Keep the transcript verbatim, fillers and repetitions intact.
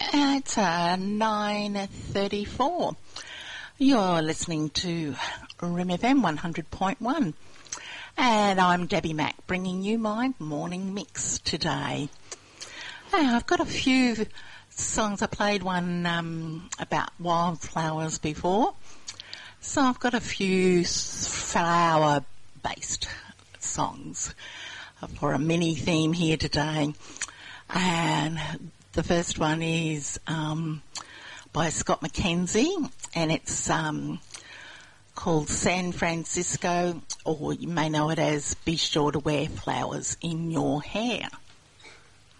It's uh, nine thirty-four. You're listening to R I M F M one hundred point one. And I'm Debbie Mack, bringing you my morning mix today. Uh, I've got a few songs. I played one um, about wildflowers before. So I've got a few flower-based songs for a mini theme here today. And the first one is um, by Scott McKenzie, and it's um, called San Francisco, or you may know it as Be Sure to Wear Flowers in Your Hair.